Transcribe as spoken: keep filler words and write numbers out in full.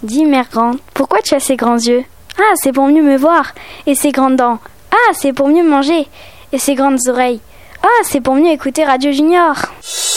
Dis, mère grande, pourquoi tu as ces grands yeux? Ah, c'est pour mieux me voir. Et ces grandes dents? Ah, c'est pour mieux manger. Et ces grandes oreilles? Ah, c'est pour mieux écouter Radio Junior.